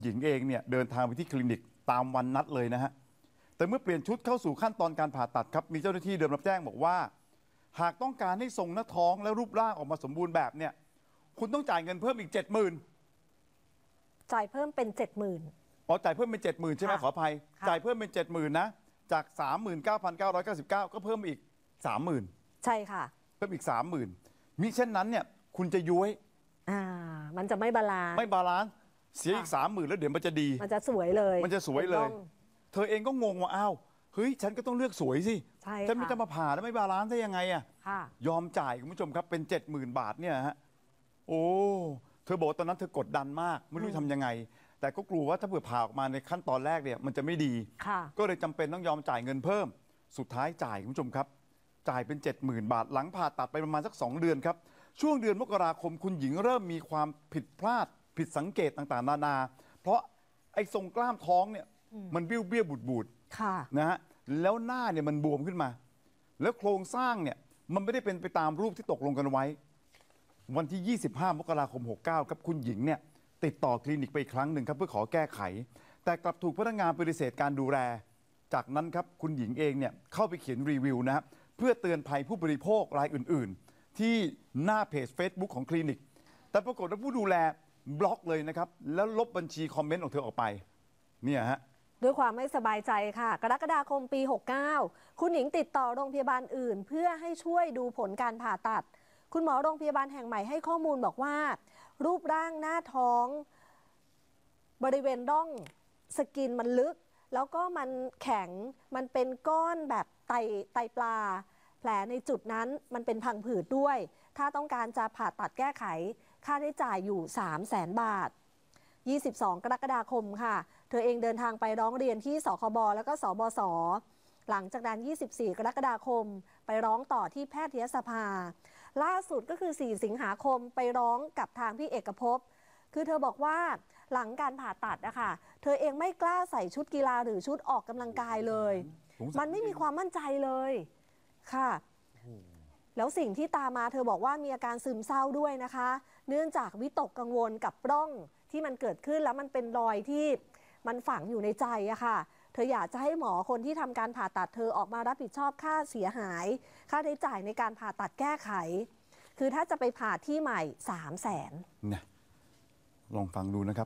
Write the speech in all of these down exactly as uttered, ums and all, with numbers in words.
หญิงเองเนี่ยเดินทางไปที่คลินิกตามวันนัดเลยนะฮะแต่เมื่อเปลี่ยนชุดเข้าสู่ขั้นตอนการผ่าตัดครับมีเจ้าหน้าที่เดินรับแจ้งบอกว่าหากต้องการให้ทรงหน้าท้องและรูปร่างออกมาสมบูรณ์แบบเนี่ยคุณต้องจ่ายเงินเพิ่มอีกเจ็ดหมื่นจ่ายเพิ่มเป็นเจ็ดหมื่นอ๋อจ่ายเพิ่มเป็นเจ็ดหมื่นใช่ไหมขออภัยจ่ายเพิ่มเป็นเจ็ดหมื่นนะจากสามหมื่นเก้าพันเก้าร้อยเก้าสิบเก้าก็เพิ่มอีกสามหมื่นใช่ค่ะเพิ่มอีกสามหมื่นมิเช่นนั้นเนี่ยคุณจะย้วยอ่ามันจะไม่บาลานซ์ไม่บาลานซ์เสียอีกสามหมื่นแล้วเดี๋ยวมันจะดีมันจะสวยเลยมันจะสวยเลยเธอเองก็งงว่าอ้าวเฮ้ยฉันก็ต้องเลือกสวยสิฉันไม่จะมาผ่าแล้วไม่บาลานซ์ได้ยังไงอ่ะยอมจ่ายคุณผู้ชมครับเป็นเจ็ดหมื่นบาทเนี่ยฮะโอ้เธอบอกตอนนั้นเธอกดดันมากไม่รู้ทำยังไงแต่ก็กลัวว่าถ้าเผื่อผ่าออกมาในขั้นตอนแรกเนี่ยมันจะไม่ดีก็เลยจำเป็นต้องยอมจ่ายเงินเพิ่มสุดท้ายจ่ายคุณผู้ชมครับจ่ายเป็นเจ็ดหมื่นบาทหลังผ่าตัดไปประมาณสักสองเดือนครับช่วงเดือนมกราคมคุณหญิงเริ่มมีความผิดพลาดผิดสังเกตต่างๆนานาเพราะไอ้ทรงกล้ามท้องเนี่ยมันเบี้ยวเบี้ยวบูดบูดนะฮะแล้วหน้าเนี่ยมันบวมขึ้นมาแล้วโครงสร้างเนี่ยมันไม่ได้เป็นไปตามรูปที่ตกลงกันไว้วันที่ยี่สิบห้ามกราคมหกสิบเก้าครับคุณหญิงเนี่ยติดต่อคลินิกไปอีกครั้งหนึ่งครับเพื่อขอแก้ไขแต่กลับถูกพนักงานปฏิเสธการดูแลจากนั้นครับคุณหญิงเองเนี่ยเข้าไปเขียนรีวิวนะฮะเพื่อเตือนภัยผู้บริโภครายอื่นๆที่หน้าเพจ Facebook ของคลินิกแต่ปรากฏว่าผู้ดูแลบล็อกเลยนะครับแล้วลบบัญชีคอมเมนต์ของเธอออกไปเนี่ยฮะด้วยความไม่สบายใจค่ะกรกฎาคมปีหกสิบเก้าคุณหญิงติดต่อโรงพยาบาลอื่นเพื่อให้ช่วยดูผลการผ่าตัดคุณหมอโรงพยาบาลแห่งใหม่ให้ข้อมูลบอกว่ารูปร่างหน้าท้องบริเวณร่องสกินมันลึกแล้วก็มันแข็งมันเป็นก้อนแบบไตไตปลาแผลในจุดนั้นมันเป็นพังผืดด้วยถ้าต้องการจะผ่าตัดแก้ไขค่าใช้จ่ายอยู่ สามแสน บาทยี่สิบสองกรกฎาคมค่ะเธอเองเดินทางไปร้องเรียนที่สคบแล้วก็สบสหลังจากนั้นยี่สิบสี่กรกฎาคมไปร้องต่อที่แพทยสภาล่าสุดก็คือสี่สิงหาคมไปร้องกับทางพี่เอกภพคือเธอบอกว่าหลังการผ่าตัดนะคะเธอเองไม่กล้าใส่ชุดกีฬาหรือชุดออกกำลังกายเลยมันไม่มีความมั่นใจเลยค่ะแล้วสิ่งที่ตามมาเธอบอกว่ามีอาการซึมเศร้าด้วยนะคะเนื่องจากวิตกกังวลกับร่องที่มันเกิดขึ้นแล้วมันเป็นรอยที่มันฝังอยู่ในใจอะค่ะเธออยากจะให้หมอคนที่ทำการผ่าตัดเธอออกมารับผิดชอบค่าเสียหายค่าใช้จ่ายในการผ่าตัดแก้ไขคือถ้าจะไปผ่าที่ใหม่สามแสนเนี่ยลองฟังดูนะครับ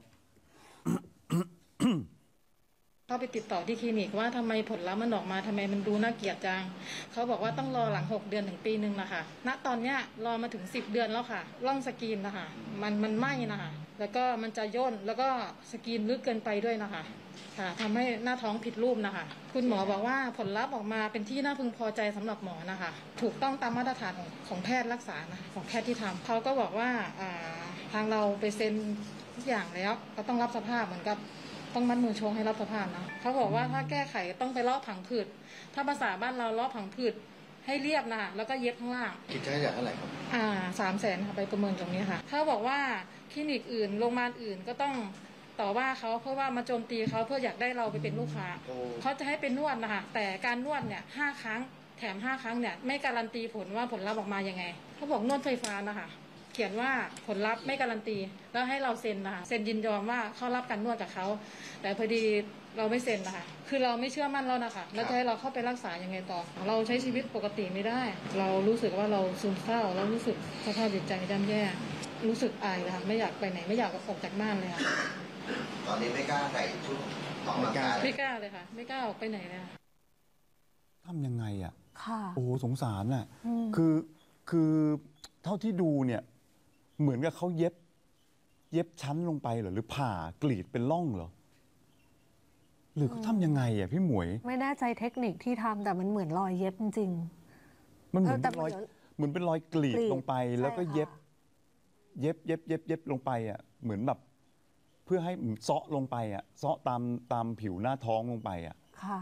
เข้าไปติดต่อที่คลินิกว่าทำไมผลลัพธ์มันออกมาทำไมมันดูน่าเกลียดจังเขาบอกว่าต้องรอหลังหกเดือนถึงปีหนึ่งนะคะณตอนเนี้ยรอมาถึงสิบเดือนแล้วค่ะร่องสกรีนนะคะมันมันไหม้นะคะแล้วก็มันจะย่นแล้วก็สกรีนลึกเกินไปด้วยนะคะค่ะทำให้หน้าท้องผิดรูปนะคะคุณหมอบอกว่าผลลัพธ์ออกมาเป็นที่น่าพึงพอใจสำหรับหมอนะคะถูกต้องตามมาตรฐานของของแพทย์รักษานะคะของแพทย์ที่ทำเขาก็บอกว่าทางเราไปเซ็นทุกอย่างแล้วก็ต้องรับสภาพเหมือนกับต้องมัดมือชงให้รับสภาพนะเขาบอกว่าถ้าแก้ไขต้องไปลอกผังผืดถ้าภาษาบ้านเราลอกผังผืดให้เรียบนะคะแล้วก็เย็บข้างล่างคิดใช้จ่ายเท่าไหร่ครับอ่าสามแสนค่ะไปประเมินตรงนี้ค่ะเขาบอกว่าคลินิกอื่นโรงพยาบาลอื่นก็ต้องต่อว่าเขาเพราะว่ามาโจมตีเขาเพื่ออยากได้เราไปเป็นลูกค้าเขาจะให้เป็นนวดนะคะแต่การนวดเนี่ยห้าครั้งแถมห้าครั้งเนี่ยไม่การันตีผลว่าผลลัพธ์ออกมายังไงเขาบอกนวดไฟฟ้านะคะเขียนว่าผลลัพธ์ไม่การันตีแล้วให้เราเซ็นนะคะเซ็นยินยอมว่าเขารับการนวดจากเขาแต่พอดีเราไม่เซ็นนะคะคือเราไม่เชื่อมั่นแล้วนะคะแล้วจะให้เราเข้าไปรักษายังไงต่อเราใช้ชีวิตปกติไม่ได้เรารู้สึกว่าเราซึมเศร้าเรารู้สึกสภาพจิตใจย่ำแย่รู้สึกอายนะคะไม่อยากไปไหนไม่อยากออกจากบ้านเลยค่ะตอนนี้ไม่กล้าใส่ชุดออกกำลังกายไม่กล้าเลยค่ะไม่กล้าออกไปไหนเลยทำยังไงอ่ะค่ะโอ้สงสารอ่ะคือคือเท่าที่ดูเนี่ยเหมือนกับเขาเย็บเย็บชั้นลงไปเหรอหรือผ่ากรีดเป็นร่องเหรอหรือเขาทำยังไงอ่ะพี่หมวยไม่แน่ใจเทคนิคที่ทำแต่มันเหมือนรอยเย็บจริงๆมันเหมือนเป็นรอยเหมือนเป็นรอยกรีดลงไปแล้วก็เย็บเย็บเย็บเย็บเย็บลงไปอ่ะเหมือนแบบเพื่อให้เซาะลงไปอ่ะเซาะตามตามผิวหน้าท้องลงไปอ่ะค่ะ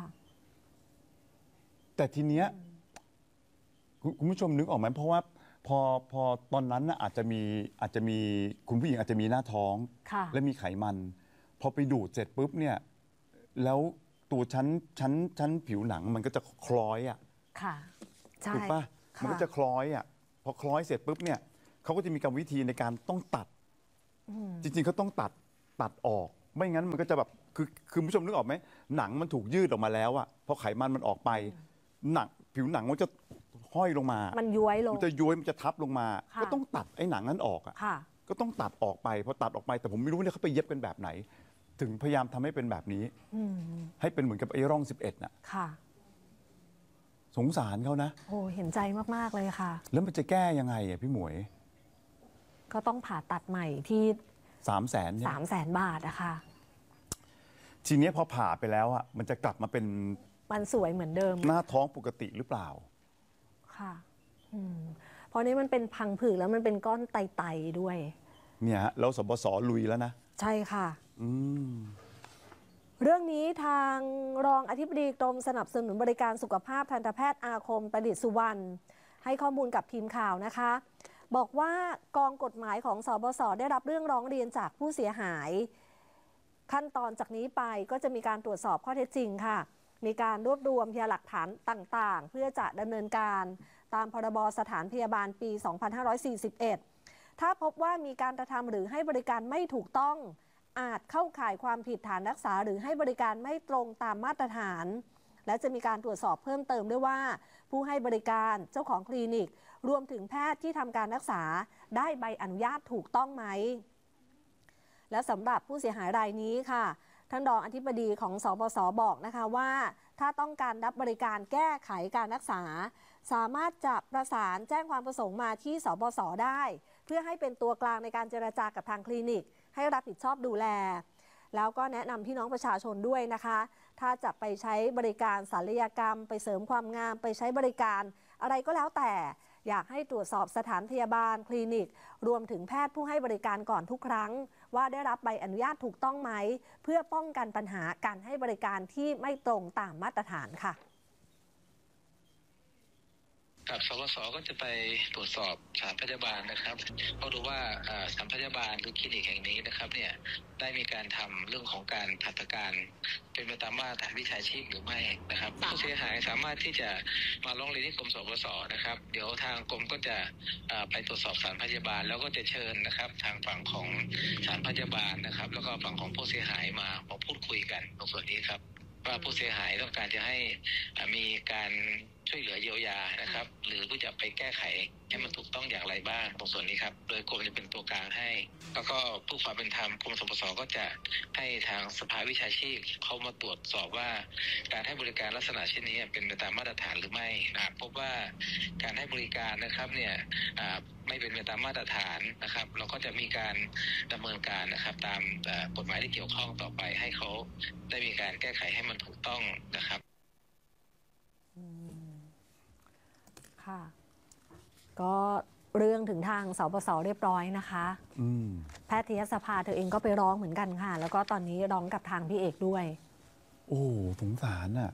แต่ทีเนี้ยคุณผู้ชมนึกออกไหมเพราะว่าพอพอตอนนั้นน่ะอาจจะมีอาจจะมีคุณผู้หญิงอาจจะมีหน้าท้องและมีไขมันพอไปดูดเสร็จปุ๊บเนี่ยแล้วตัวชั้นชั้นชั้นผิวหนังมันก็จะคล้อยอ่ะค่ะถูกป่ะมันก็จะคล้อยอ่ะพอคล้อยเสร็จปุ๊บเนี่ยเขาก็จะมีกรรมวิธีในการต้องตัดจริงๆเขาต้องตัดตัดออกไม่งั้นมันก็จะแบบคือคือผู้ชมนึกออกไหมหนังมันถูกยืดออกมาแล้วอะพอไขมันมันออกไปหนังผิวหนังมันจะห้อยลงมามันย้วยลงมันจะย้วยมันจะทับลงมาก็ต้องตัดไอ้หนังนั้นออกอะก็ต้องตัดออกไปพอตัดออกไปแต่ผมไม่รู้เนี่ยเขาไปเย็บกันแบบไหนถึงพยายามทำให้เป็นแบบนี้ให้เป็นเหมือนกับไอ้ร่องสิบเอ็ดน่ะสงสารเขานะโอ้เห็นใจมากๆเลยค่ะแล้วมันจะแก้ยังไงอ่ะพี่หมวยก็ต้องผ่าตัดใหม่ที่สามแสนสามแสนบาทอะค่ะทีนี้พอผ่าไปแล้วอะมันจะกลับมาเป็นมันสวยเหมือนเดิมหน้าท้องปกติหรือเปล่าค่ะอืมเพราะนี้มันเป็นพังผืดแล้วมันเป็นก้อนไตๆด้วยเนี่ยฮะแล้วสบสลุยแล้วนะใช่ค่ะอืมเรื่องนี้ทางรองอธิบดีกรมสนับสนุนบริการสุขภาพทันตแพทย์อาคมประดิษฐ์สุวรรณให้ข้อมูลกับทีมข่าวนะคะบอกว่ากองกฎหมายของสบสได้รับเรื่องร้องเรียนจากผู้เสียหายขั้นตอนจากนี้ไปก็จะมีการตรวจสอบข้อเท็จจริงค่ะมีการรวบรวมพยานหลักฐานต่างๆเพื่อจะดำเนินการตามพรบสถานพยาบาลปีสองพันห้าร้อยสี่สิบเอ็ดถ้าพบว่ามีการกระทำหรือให้บริการไม่ถูกต้องอาจเข้าข่ายความผิดฐานรักษาหรือให้บริการไม่ตรงตามมาตรฐานและจะมีการตรวจสอบเพิ่มเติมด้วยว่าผู้ให้บริการเจ้าของคลินิกรวมถึงแพทย์ที่ทำการรักษาได้ใบอนุญาตถูกต้องไหมและสำหรับผู้เสียหายรายนี้ค่ะท่านรองอธิบดีของสบสบอกนะคะว่าถ้าต้องการรับบริการแก้ไขการรักษาสามารถจะประสานแจ้งความประสงค์มาที่สบสได้เพื่อให้เป็นตัวกลางในการเจรจากับทางคลินิกให้รับผิดชอบดูแลแล้วก็แนะนำพี่น้องประชาชนด้วยนะคะถ้าจะไปใช้บริการศัลยกรรมไปเสริมความงามไปใช้บริการอะไรก็แล้วแต่อยากให้ตรวจสอบสถานพยาบาลคลินิกรวมถึงแพทย์ผู้ให้บริการก่อนทุกครั้งว่าได้รับใบอนุญาตถูกต้องไหมเพื่อป้องกันปัญหาการให้บริการที่ไม่ตรงตามมาตรฐานค่ะกับสบสก็จะไปตรวจสอบสถานพยาบาลนะครับเขาดูว่าสถานพยาบาลหรือคลินิกแห่งนี้นะครับเนี่ยได้มีการทำเรื่องของการหัตถการเป็นไปตามมาตรฐานวิชาชีพหรือไม่นะครับผู้เสียหายสามารถที่จะมาร้องเรียนที่กรมสบสนะครับเดี๋ยวทางกรมก็จะไปตรวจสอบสถานพยาบาลแล้วก็จะเชิญนะครับทางฝั่งของสถานพยาบาลนะครับแล้วก็ฝั่งของผู้เสียหายมามาพูดคุยกันตรงส่วนนี้ครับว่าผู้เสียหายต้องการจะให้มีการช่วยเหลือเยียวยานะครับหรือผู้จะไปแก้ไขให้มันถูกต้องอย่างไรบ้างตรงส่วนนี้ครับโดยกรมจะเป็นตัวกลางให้แล้วก็ผู้ความเป็นธรรมกรมสปสก็จะให้ทางสภาวิชาชีพเข้ามาตรวจสอบว่าการให้บริการลักษณะเช่นนี้เป็นไปตามมาตรฐานหรือไม่หากพบว่าการให้บริการนะครับเนี่ยไม่เป็นไปตามมาตรฐานนะครับเราก็จะมีการดำเนินการนะครับตามกฎหมายที่เกี่ยวข้องต่อไปให้เขาได้มีการแก้ไขให้มันถูกต้องนะครับค่ะก็เรื่องถึงทางสปสเรียบร้อยนะคะแพทยสภาเธอเองก็ไปร้องเหมือนกันค่ะแล้วก็ตอนนี้ร้องกับทางพี่เอกด้วยโอ้สงสารอ่ะ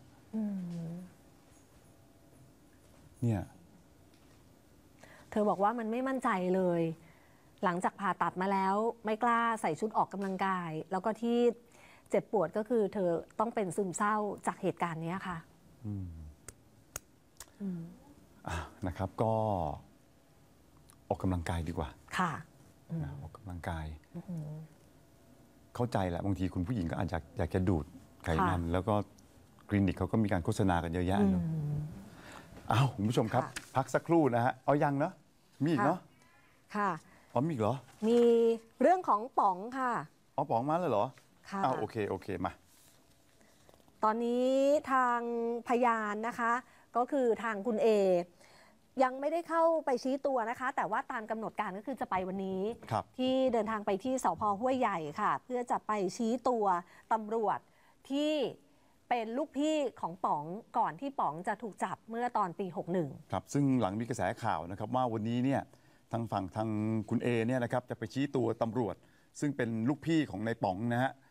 เนี่ยเธอบอกว่ามันไม่มั่นใจเลยหลังจากผ่าตัดมาแล้วไม่กล้าใส่ชุดออกกำลังกายแล้วก็ที่เจ็บปวดก็คือเธอต้องเป็นซึมเศร้าจากเหตุการณ์นี้ค่ะอืมอืมนะครับก็ออกกำลังกายดีกว่าค่ะออกกำลังกายเข้าใจแหละบางทีคุณผู้หญิงก็อาจจะอยากจะดูดไขมันแล้วก็คลินิกเขาก็มีการโฆษณากันเยอะแยะเนาะอ้าวคุณผู้ชมครับพักสักครู่นะฮะเอายังเนาะมีอีกเนาะค่ะอ๋อมีอีกเหรอมีเรื่องของป๋องค่ะอ๋อป๋องมาเลยเหรอค่ะอ้าวโอเคโอเคมาตอนนี้ทางพยานนะคะก็คือทางคุณเอยังไม่ได้เข้าไปชี้ตัวนะคะแต่ว่าตามกำหนดการก็คือจะไปวันนี้ที่เดินทางไปที่สภ.ห้วยใหญ่ค่ะเพื่อจะไปชี้ตัวตำรวจที่เป็นลูกพี่ของป๋องก่อนที่ป๋องจะถูกจับเมื่อตอนปีหกสิบเอ็ดครับซึ่งหลังมีกระแสข่าวนะครับว่าวันนี้เนี่ยทางฝั่งทางคุณเอเนี่ยนะครับจะไปชี้ตัวตำรวจซึ่งเป็นลูกพี่ของนายป๋องนะฮะ